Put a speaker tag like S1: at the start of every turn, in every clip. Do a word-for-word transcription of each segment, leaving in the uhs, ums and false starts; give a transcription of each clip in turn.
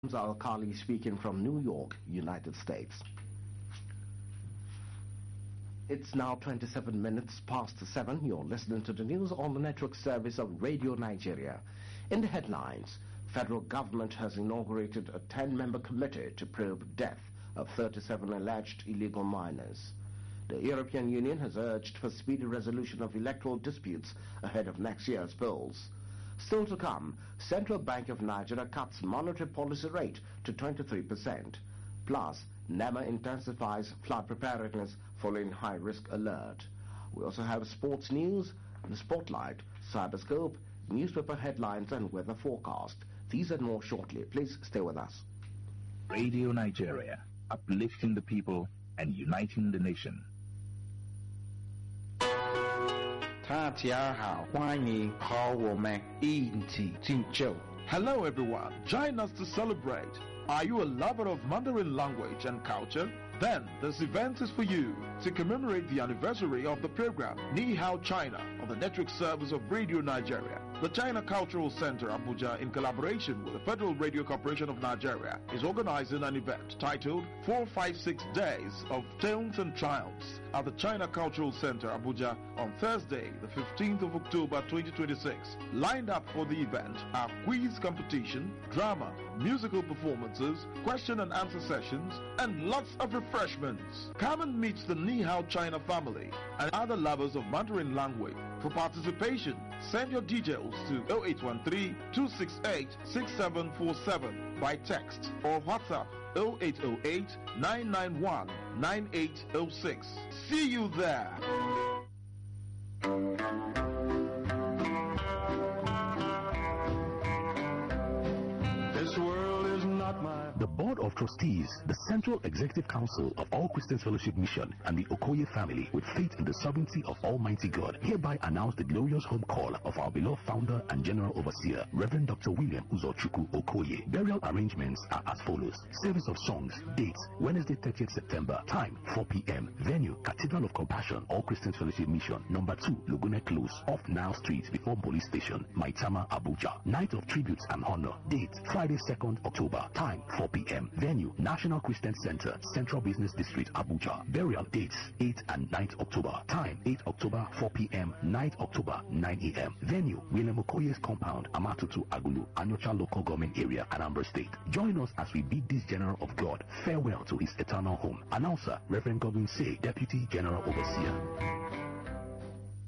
S1: Al-Khali speaking from New York, United States. It's now twenty-seven minutes past seven. You're listening to the news on the network service of Radio Nigeria. In the headlines, federal government has inaugurated a ten-member committee to probe death of thirty-seven alleged illegal miners. The European Union has urged for speedy resolution of electoral disputes ahead of next year's polls. Still to come, Central Bank of Nigeria cuts monetary policy rate to twenty-three percent. Plus, NEMA intensifies flood preparedness following high-risk alert. We also have sports news, the spotlight, cyberscope, newspaper headlines and weather forecast. These and more shortly. Please stay with us.
S2: Radio Nigeria, uplifting the people and uniting the nation.
S3: Hello everyone, join us to celebrate. Are you a lover of Mandarin language and culture? Then this event is for you. To commemorate the anniversary of the program Ni Hao China on the network service of Radio Nigeria, the China Cultural Center Abuja, in collaboration with the Federal Radio Corporation of Nigeria, is organizing an event titled four five six Days of Tales and Triumphs at the China Cultural Center Abuja on Thursday, the fifteenth of October twenty twenty-six. Lined up for the event are quiz competition, drama, musical performances, question and answer sessions, and lots of refreshments. Come and meet the Ni Hao China family and other lovers of Mandarin language. For participation, send your details to zero eight one three, two six eight, six seven four seven by text or WhatsApp zero eight zero eight, nine nine one, nine eight zero six. See you there.
S4: This world is not my...
S5: The Board of Trustees, the Central Executive Council of All Christians Fellowship Mission, and the Okoye family, with faith in the sovereignty of Almighty God, hereby announce the glorious home call of our beloved founder and general overseer, Reverend Doctor William Uzochukwu Okoye. Burial arrangements are as follows. Service of songs. Date, Wednesday, thirtieth September. Time, four p m Venue, Cathedral of Compassion, All Christians Fellowship Mission, number two, Lugune Close, off Nile Street, before Police Station, Maitama, Abuja. Night of Tributes and Honor. Date, Friday, second October. Time, four p m Venue, National Christian Center, Central Business District, Abuja. Burial dates, eighth and ninth October. Time, eighth October, four p m ninth October, nine a m Venue, William Okoye's compound, Amatutu, Agulu, Anyocha Local Government Area, Anambra State. Join us as we bid this General of God farewell to his eternal home. Announcer, Reverend Godwin Say, Deputy General Overseer.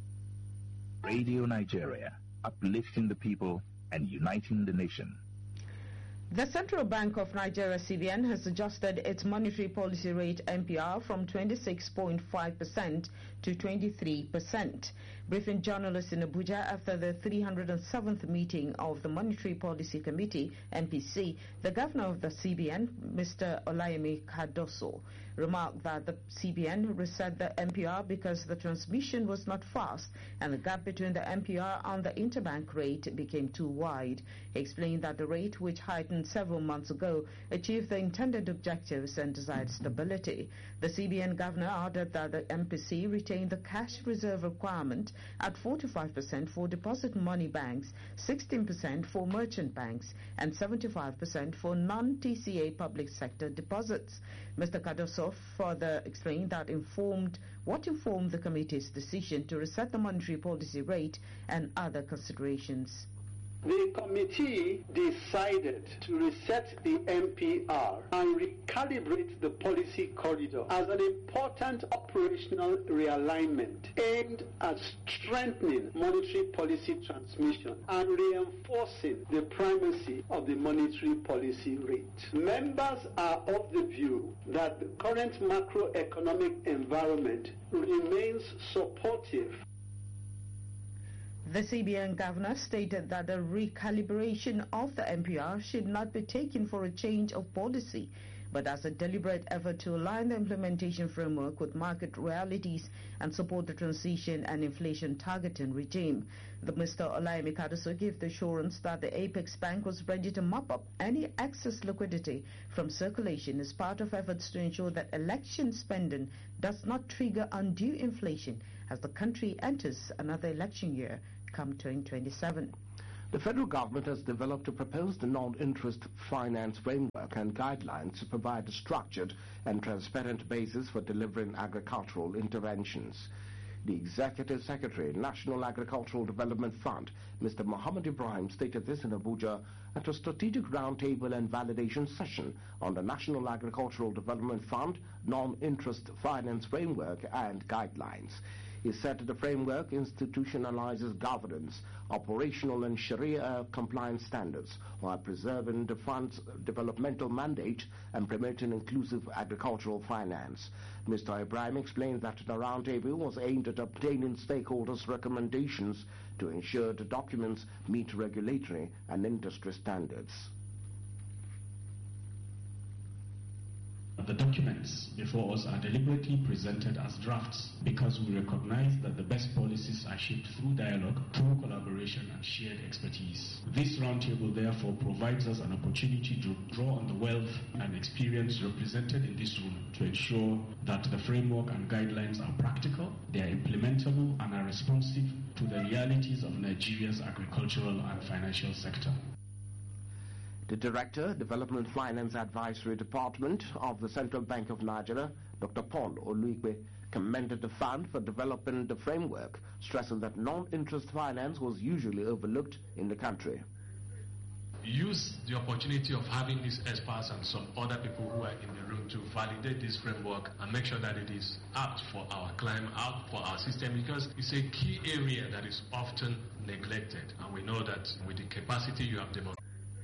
S2: Radio Nigeria, uplifting the people and uniting the nation.
S6: The Central Bank of Nigeria, C B N, has adjusted its monetary policy rate M P R from twenty-six point five percent to twenty-three percent. Briefing journalists in Abuja after the three hundred seventh meeting of the Monetary Policy Committee, M P C, the governor of the C B N, Mister Olayemi Cardoso, remarked that the C B N reset the M P R because the transmission was not fast and the gap between the M P R and the interbank rate became too wide. He explained that the rate, which heightened several months ago, achieved the intended objectives and desired stability. The C B N governor added that the M P C retained the cash reserve requirement at forty-five percent for deposit money banks, sixteen percent for merchant banks, and seventy-five percent for non-T C A public sector deposits. Mister Cardoso further explained that informed what informed the committee's decision to reset the monetary policy rate and other considerations.
S7: The committee decided to reset the M P R and recalibrate the policy corridor as an important operational realignment aimed at strengthening monetary policy transmission and reinforcing the primacy of the monetary policy rate. Members are of the view that the current macroeconomic environment remains supportive.
S6: The C B N governor stated that the recalibration of the M P R should not be taken for a change of policy, but as a deliberate effort to align the implementation framework with market realities and support the transition and inflation targeting regime. The Mister Olayemi Cardoso gave the assurance that the Apex Bank was ready to mop up any excess liquidity from circulation as part of efforts to ensure that election spending does not trigger undue inflation as the country enters another election year come twenty twenty-seven.
S1: The federal government has developed a proposed non-interest finance framework and guidelines to provide a structured and transparent basis for delivering agricultural interventions. The Executive Secretary, National Agricultural Development Fund, Mister Mohammed Ibrahim, stated this in Abuja at a strategic roundtable and validation session on the National Agricultural Development Fund non-interest finance framework and guidelines. He said the framework institutionalizes governance, operational and Sharia compliance standards while preserving the fund's developmental mandate and promoting inclusive agricultural finance. Mister Ibrahim explained that the roundtable was aimed at obtaining stakeholders' recommendations to ensure the documents meet regulatory and industry standards.
S8: The documents before us are deliberately presented as drafts because we recognize that the best policies are shaped through dialogue, through collaboration and shared expertise. This roundtable therefore provides us an opportunity to draw on the wealth and experience represented in this room to ensure that the framework and guidelines are practical, they are implementable and are responsive to the realities of Nigeria's agricultural and financial sector.
S1: The Director, Development Finance Advisory Department of the Central Bank of Nigeria, Doctor Paul Oluigwe, commended the fund for developing the framework, stressing that non-interest finance was usually overlooked in the country.
S9: Use the opportunity of having these experts and some other people who are in the room to validate this framework and make sure that it is apt for our climate, apt for our system, because it's a key area that is often neglected, and we know that with the capacity you have demonstrated,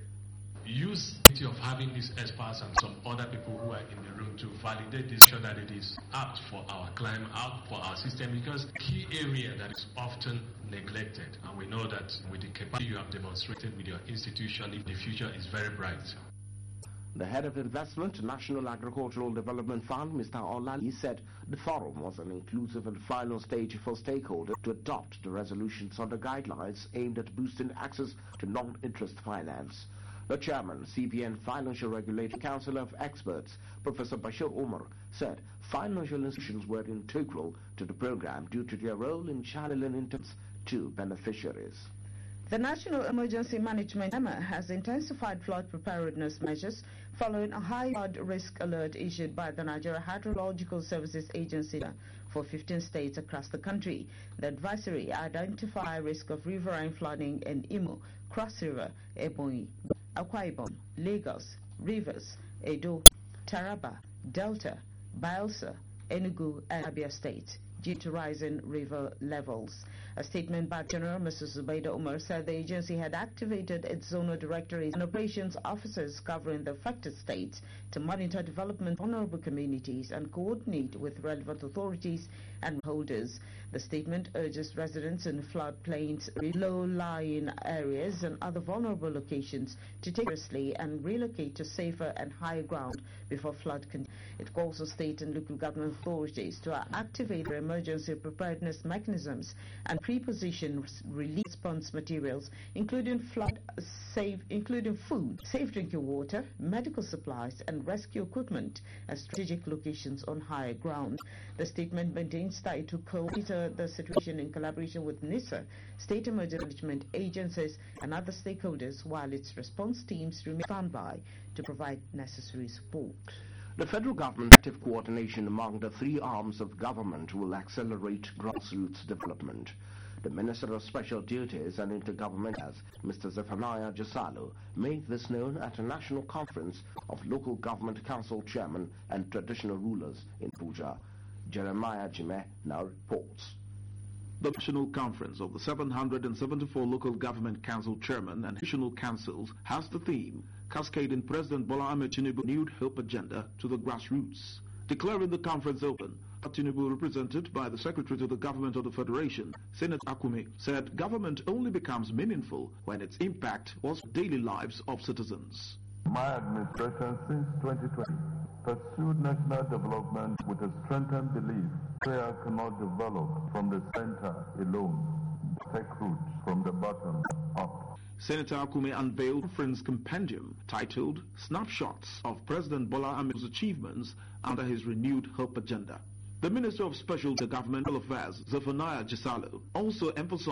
S9: use the of having these experts and some other people who are in the room to validate this, sure that it is apt for our climate, apt for our system, because key area that is often neglected, and we know that with the capacity you have demonstrated with your institution, the future is very bright.
S1: The head of investment, National Agricultural Development Fund, Mister Olali, said the forum was an inclusive and final stage for stakeholders to adopt the resolutions on the guidelines aimed at boosting access to non-interest finance. The chairman, C B N Financial Regulatory Council of Experts, Professor Bashir Umar, said financial institutions were integral to the program due to their role in channeling interest to beneficiaries.
S6: The National Emergency Management E M A has intensified flood preparedness measures following a high flood risk alert issued by the Nigeria Hydrological Services Agency for fifteen states across the country. The advisory identified risk of riverine flooding in Imo, Cross River, Ebonyi, Akwa Ibom, Lagos, Rivers, Edo, Taraba, Delta, Bayelsa, Enugu and Abia states due to rising river levels. A statement by General Missus Zubaida Umar said the agency had activated its zonal directories and operations officers covering the affected states to monitor development of vulnerable communities and coordinate with relevant authorities and holders. The statement urges residents in floodplains, low-lying areas and other vulnerable locations to take seriously and relocate to safer and higher ground before flood conditions. It calls on state and local government authorities to activate their emergency preparedness mechanisms and pre-position relief response materials, including flood safe, including food, safe drinking water, medical supplies, and rescue equipment at strategic locations on higher ground. The statement maintains that it will monitor the situation in collaboration with NISA, state emergency management agencies, and other stakeholders, while its response teams remain standby to provide necessary support.
S1: The federal government's active coordination among the three arms of government will accelerate grassroots development. The Minister of Special Duties and Intergovernmental Affairs, Mister Zephaniah Jesalo, made this known at a national conference of local government council chairmen and traditional rulers in Abuja. Jeremiah Jime now reports.
S3: The National Conference of the seven hundred seventy-four local government council chairmen and national councils has the theme, Cascading President Bola Ahmed Tinubu's Renewed Hope Agenda to the Grassroots. Declaring the conference open, Tinubu, represented by the Secretary to the Government of the Federation, Senator Akume, said government only becomes meaningful when its impact was daily lives of citizens.
S10: My administration since twenty twenty pursued national development with a strengthened belief prayer cannot develop from the center alone, take root from the bottom up.
S3: Senator Akume unveiled a conference compendium titled Snapshots of President Bola Ahmed's Achievements under his Renewed Hope Agenda. The Minister of Special Governmental Affairs, Zephaniah Jesalo, also emphasized